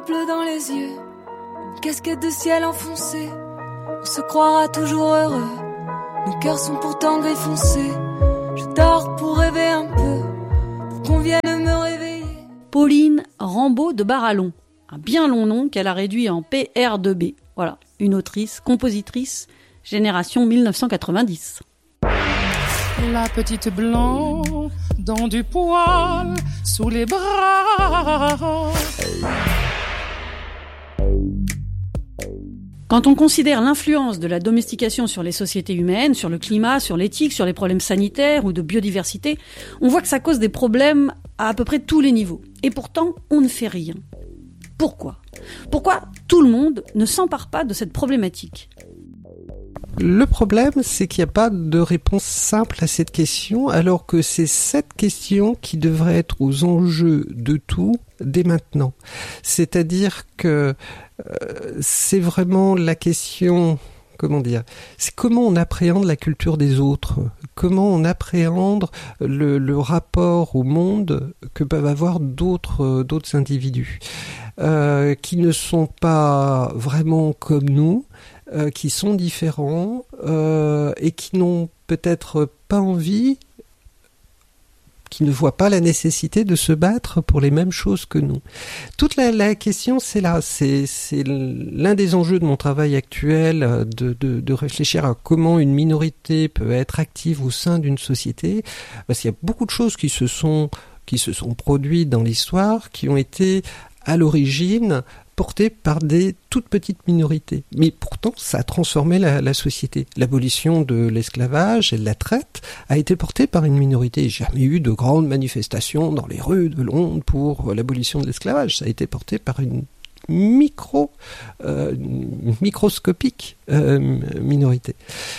pleut dans les yeux, une casquette de ciel enfoncé. On se croira toujours heureux, nos cœurs sont pourtant gris foncé. Je dors pour rêver un peu, pour qu'on vienne me réveiller. Pauline Rambaud de Barallon, un bien long nom qu'elle a réduit en PR2B. Voilà, une autrice, compositrice, génération 1990. La petite blonde dans du poil sous les bras. Quand on considère l'influence de la domestication sur les sociétés humaines, sur le climat, sur l'éthique, sur les problèmes sanitaires ou de biodiversité, on voit que ça cause des problèmes à peu près tous les niveaux. Et pourtant, on ne fait rien. Pourquoi ? Pourquoi tout le monde ne s'empare pas de cette problématique ? Le problème, c'est qu'il n'y a pas de réponse simple à cette question, alors que c'est cette question qui devrait être aux enjeux de tout dès maintenant. C'est-à-dire que c'est vraiment la question, c'est comment on appréhende la culture des autres, comment on appréhende le rapport au monde que peuvent avoir d'autres individus, qui ne sont pas vraiment comme nous, qui sont différents et qui n'ont peut-être pas envie, qui ne voient pas la nécessité de se battre pour les mêmes choses que nous. Toute la question, c'est là, c'est l'un des enjeux de mon travail actuel, de réfléchir à comment une minorité peut être active au sein d'une société, parce qu'il y a beaucoup de choses qui se sont produites dans l'histoire, qui ont été à l'origine portée par des toutes petites minorités. Mais pourtant, ça a transformé la société. L'abolition de l'esclavage et de la traite a été portée par une minorité. Il n'y a jamais eu de grandes manifestations dans les rues de Londres pour l'abolition de l'esclavage. Ça a été porté par une microscopique minorité.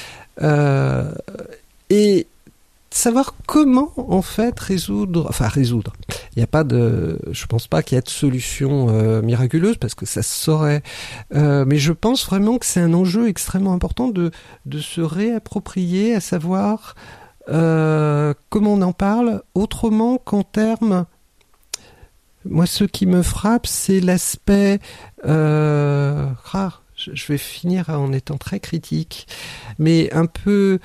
Et savoir comment en fait résoudre. Il n'y a pas je pense pas qu'il y ait de solution miraculeuse parce que ça se saurait. Mais je pense vraiment que c'est un enjeu extrêmement important de se réapproprier, à savoir comment on en parle autrement qu'en termes. Moi, ce qui me frappe, c'est l'aspect rare. Je vais finir en étant très critique, mais un peu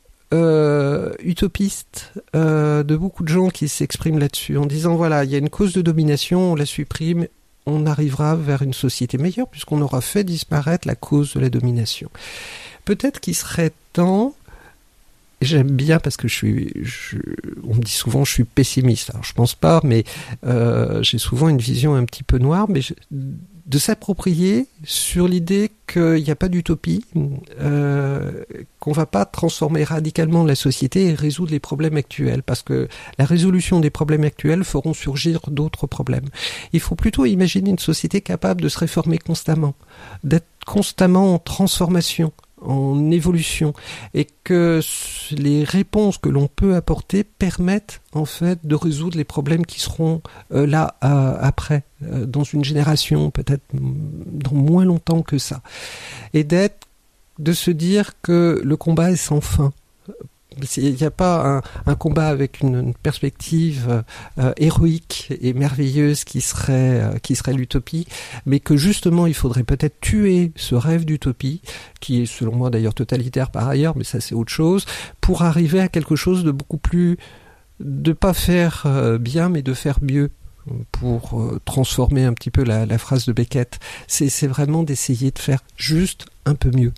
utopiste de beaucoup de gens qui s'expriment là-dessus en disant voilà, il y a une cause de domination, on la supprime, on arrivera vers une société meilleure puisqu'on aura fait disparaître la cause de la domination. Peut-être qu'il serait temps, et j'aime bien parce que on me dit souvent je suis pessimiste, alors je pense pas, mais j'ai souvent une vision un petit peu noire, mais de s'approprier sur l'idée qu'il n'y a pas d'utopie, qu'on va pas transformer radicalement la société et résoudre les problèmes actuels, parce que la résolution des problèmes actuels feront surgir d'autres problèmes. Il faut plutôt imaginer une société capable de se réformer constamment, d'être constamment en transformation, en évolution, et que les réponses que l'on peut apporter permettent en fait de résoudre les problèmes qui seront là après, dans une génération, peut-être dans moins longtemps que ça, et de se dire que le combat est sans fin. Il n'y a pas un combat avec une perspective héroïque et merveilleuse qui serait l'utopie, mais que justement il faudrait peut-être tuer ce rêve d'utopie, qui est selon moi d'ailleurs totalitaire par ailleurs, mais ça c'est autre chose, pour arriver à quelque chose de beaucoup plus, de pas faire bien mais de faire mieux, pour transformer un petit peu la phrase de Beckett. C'est vraiment d'essayer de faire juste un peu mieux.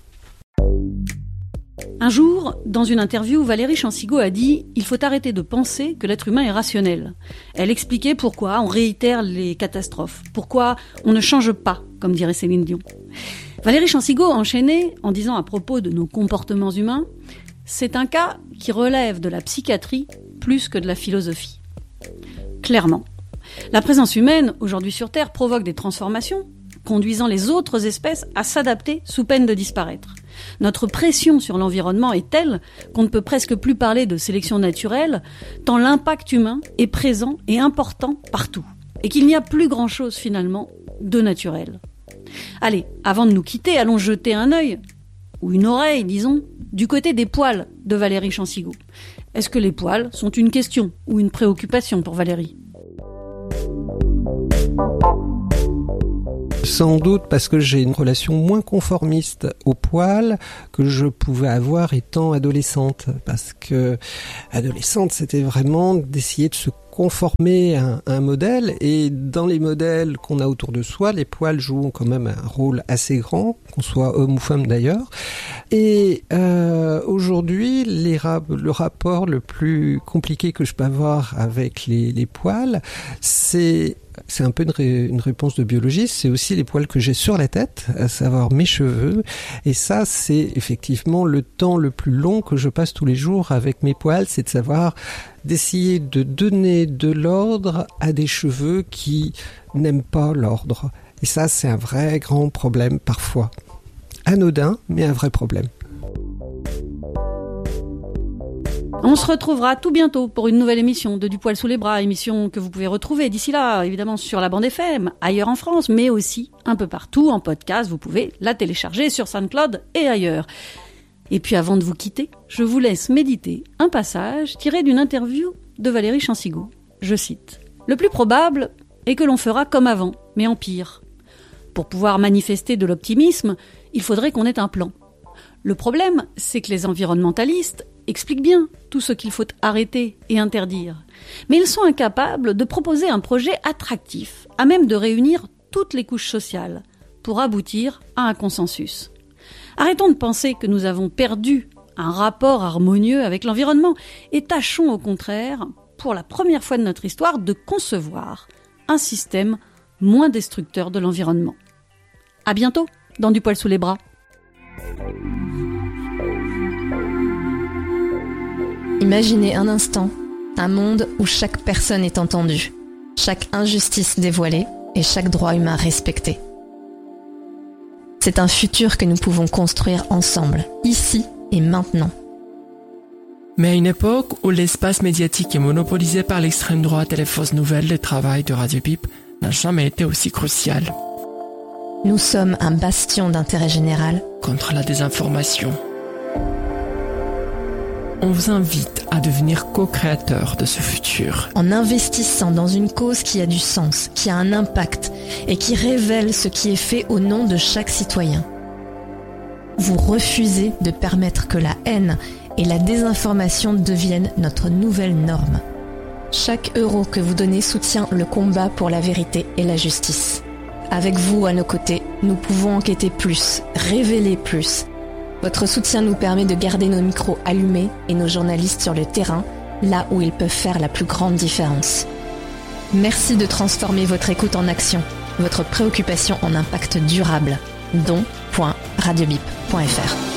Un jour, dans une interview, Valérie Chansigo a dit « Il faut arrêter de penser que l'être humain est rationnel ». Elle expliquait pourquoi on réitère les catastrophes, pourquoi on ne change pas, comme dirait Céline Dion. Valérie Chansigo enchaînait en disant à propos de nos comportements humains « C'est un cas qui relève de la psychiatrie plus que de la philosophie ». Clairement, la présence humaine, aujourd'hui sur Terre, provoque des transformations, conduisant les autres espèces à s'adapter sous peine de disparaître. Notre pression sur l'environnement est telle qu'on ne peut presque plus parler de sélection naturelle, tant l'impact humain est présent et important partout, et qu'il n'y a plus grand-chose finalement de naturel. Allez, avant de nous quitter, allons jeter un œil, ou une oreille, disons, du côté des poils de Valérie Chansigo. Est-ce que les poils sont une question ou une préoccupation pour Valérie ? Sans doute parce que j'ai une relation moins conformiste au poil que je pouvais avoir étant adolescente. Parce que adolescente, c'était vraiment d'essayer de se conformer à un modèle, et dans les modèles qu'on a autour de soi, les poils jouent quand même un rôle assez grand, qu'on soit homme ou femme d'ailleurs. Et aujourd'hui, le rapport le plus compliqué que je peux avoir avec les poils, c'est un peu une réponse de biologiste, c'est aussi les poils que j'ai sur la tête, à savoir mes cheveux. Et ça, c'est effectivement le temps le plus long que je passe tous les jours avec mes poils, c'est d'essayer de donner de l'ordre à des cheveux qui n'aiment pas l'ordre. Et ça, c'est un vrai grand problème parfois. Anodin, mais un vrai problème. On se retrouvera tout bientôt pour une nouvelle émission de Du Poil sous les bras, émission que vous pouvez retrouver d'ici là, évidemment, sur la bande FM, ailleurs en France, mais aussi un peu partout en podcast. Vous pouvez la télécharger sur SoundCloud et ailleurs. Et puis avant de vous quitter, je vous laisse méditer un passage tiré d'une interview de Valérie Chansigo. Je cite : « Le plus probable est que l'on fera comme avant, mais en pire. Pour pouvoir manifester de l'optimisme, il faudrait qu'on ait un plan. Le problème, c'est que les environnementalistes expliquent bien tout ce qu'il faut arrêter et interdire. Mais ils sont incapables de proposer un projet attractif, à même de réunir toutes les couches sociales, pour aboutir à un consensus. Arrêtons de penser que nous avons perdu un rapport harmonieux avec l'environnement et tâchons au contraire, pour la première fois de notre histoire, de concevoir un système moins destructeur de l'environnement. À bientôt dans Du Poil sous les bras. Imaginez un instant un monde où chaque personne est entendue, chaque injustice dévoilée et chaque droit humain respecté. C'est un futur que nous pouvons construire ensemble, ici et maintenant. Mais à une époque où l'espace médiatique est monopolisé par l'extrême droite et les fausses nouvelles, le travail de Radio Bip n'a jamais été aussi crucial. Nous sommes un bastion d'intérêt général contre la désinformation. On vous invite à devenir co-créateur de ce futur. En investissant dans une cause qui a du sens, qui a un impact et qui révèle ce qui est fait au nom de chaque citoyen. Vous refusez de permettre que la haine et la désinformation deviennent notre nouvelle norme. Chaque euro que vous donnez soutient le combat pour la vérité et la justice. Avec vous à nos côtés, nous pouvons enquêter plus, révéler plus. Votre soutien nous permet de garder nos micros allumés et nos journalistes sur le terrain, là où ils peuvent faire la plus grande différence. Merci de transformer votre écoute en action, votre préoccupation en impact durable. don.radiobip.fr